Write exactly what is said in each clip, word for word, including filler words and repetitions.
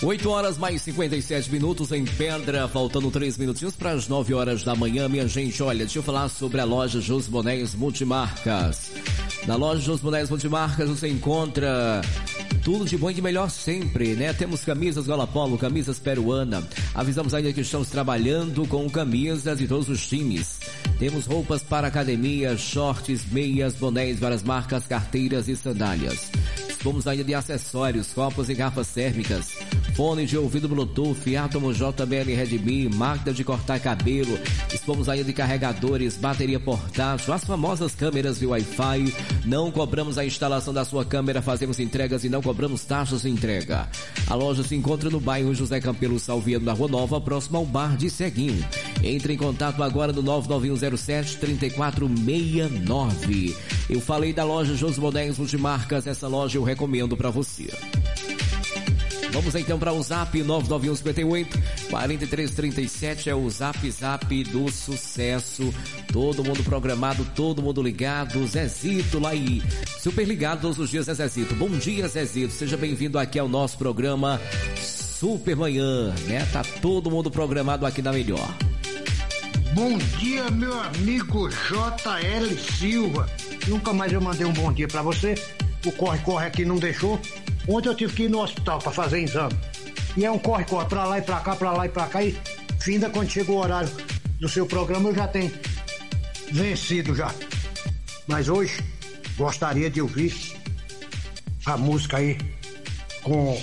oito horas mais cinquenta e sete minutos em Pedra, faltando três minutinhos para as nove horas da manhã, minha gente. Olha, deixa eu falar sobre a loja Jos Bonés Multimarcas. Na loja Jos Bonés Multimarcas você encontra tudo de bom e de melhor sempre, né? Temos camisas Gola Polo, camisas peruana. Avisamos ainda que estamos trabalhando com camisas de todos os times. Temos roupas para academia, shorts, meias, bonés, várias marcas, carteiras e sandálias. Dispomos ainda de acessórios, copos e garrafas térmicas, fone de ouvido Bluetooth, Atomo J B L Redmi, máquina de cortar cabelo. Dispomos ainda de carregadores, bateria portátil, as famosas câmeras de Wi-Fi. Não cobramos a instalação da sua câmera, fazemos entregas e não cobramos taxas de entrega. A loja se encontra no bairro José Campelo Salviano, na Rua Nova, próximo ao bar de Ceguinho. Entre em contato agora no nove nove um zero sete, três quatro seis nove. Eu falei da loja Jos Bonés Multimarcas, essa loja eu recomendo para você. Vamos então para o Zap nove nove um cinco oito, quatro três três sete, é o Zap Zap do sucesso. Todo mundo programado, todo mundo ligado. Zezito lá aí, super ligado todos os dias, é Zezito. Bom dia, Zezito, seja bem-vindo aqui ao nosso programa Super Manhã, né? Tá todo mundo programado aqui na melhor. Bom dia, meu amigo J L Silva. Nunca mais eu mandei um bom dia pra você. O corre-corre aqui não deixou. Ontem eu tive que ir no hospital pra fazer exame. E é um corre-corre pra lá e pra cá, pra lá e pra cá. E finda, quando chega o horário do seu programa, eu já tenho vencido já. Mas hoje gostaria de ouvir a música aí com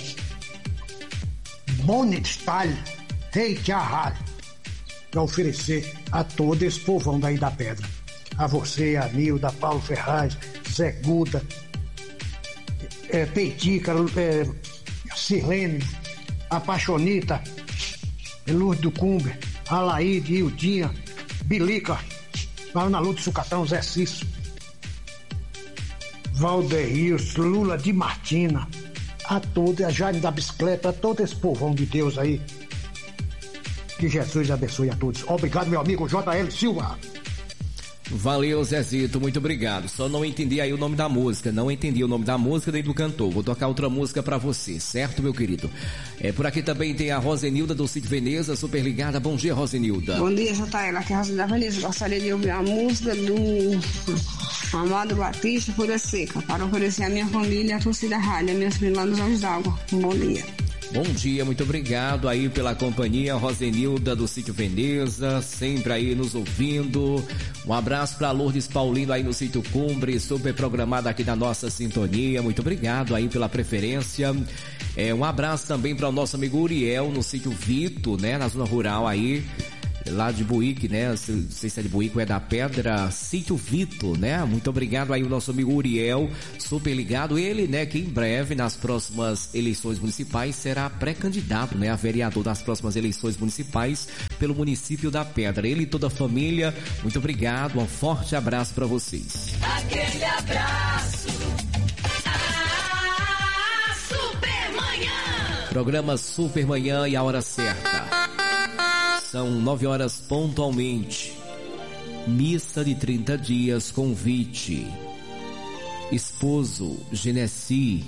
Bonnie Style, Hey Charlie, para oferecer a todo esse povão daí da Pedra. A você, a Nilda, Paulo Ferraz, Zé Guda, é, Peitica, é, Sirlene, a Paixonita, Luz do Cumber, Alaíde, Ildinha, Bilica, Ana Lúcia Sucatão, Zé Cício, Valdeir, Lula de Martina, a toda, a Jaime da Bicicleta, a todo esse povão de Deus aí. Que Jesus abençoe a todos. Obrigado, meu amigo J L Silva. Valeu, Zezito, muito obrigado. Só não entendi aí o nome da música. Não entendi o nome da música nem do cantor. Vou tocar outra música pra você, certo, meu querido? É, por aqui também tem a Rosenilda do Sítio Veneza, super ligada. Bom dia, Rosenilda. Bom dia, J L. Aqui é a Rosenilda Veneza. Gostaria de ouvir a música do Amado Batista, Pura Seca, para oferecer a minha família e a torcida rádio, a minhas filhas lá nos Olhos d'Água. Bom dia. Bom dia, muito obrigado aí pela companhia, Rosenilda do Sítio Veneza, sempre aí nos ouvindo. Um abraço para Lourdes Paulino aí no Sítio Cumbre, super programada aqui na nossa sintonia. Muito obrigado aí pela preferência. É, um abraço também para o nosso amigo Uriel no Sítio Vito, né, na zona rural aí, lá de Buíque, né? Não sei se é de Buíque ou é da Pedra, Sítio Vito, né? Muito obrigado aí o nosso amigo Uriel, super ligado. Ele, né, que em breve, nas próximas eleições municipais, será pré-candidato, né, a vereador das próximas eleições municipais pelo município da Pedra. Ele e toda a família, muito obrigado, um forte abraço para vocês. Aquele abraço. Ah, Supermanhã. Programa Supermanhã e a hora certa. São nove horas pontualmente. Missa de trinta dias, convite. Esposo, Genesi,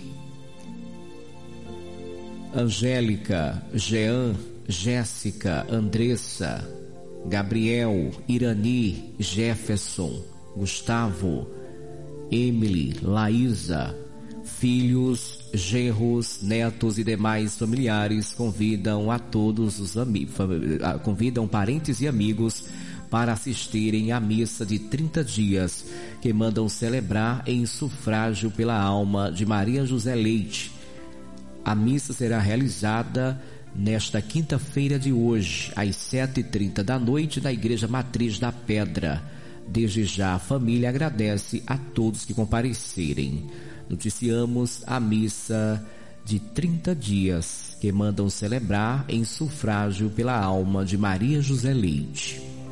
Angélica, Jean, Jéssica, Andressa, Gabriel, Irani, Jefferson, Gustavo, Emily, Laísa, filhos, genros, netos e demais familiares convidam a todos os amigos, convidam parentes e amigos para assistirem à missa de trinta dias que mandam celebrar em sufrágio pela alma de Maria José Leite. A missa será realizada nesta quinta-feira de hoje, às sete e trinta da noite, na Igreja Matriz da Pedra. Desde já a família agradece a todos que comparecerem. Noticiamos a missa de trinta dias que mandam celebrar em sufrágio pela alma de Maria José Leite.